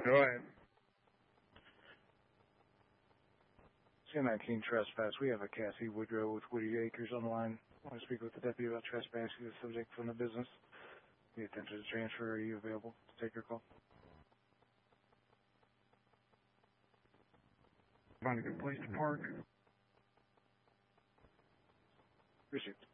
Go ahead. C-19 trespass. We have a Cassie Woodrow with Woody Acres on the line. I want to speak with the deputy about trespassing the subject from the business. We attempted to transfer. Are you available to take your call? Find a good place to park. Received.